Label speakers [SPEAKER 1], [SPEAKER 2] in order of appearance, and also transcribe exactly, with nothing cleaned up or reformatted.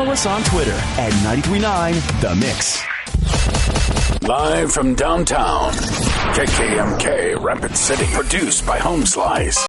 [SPEAKER 1] follow us on Twitter at nine three nine The Mix.
[SPEAKER 2] Live from downtown, K K M K Rapid City. Produced by Home Slice.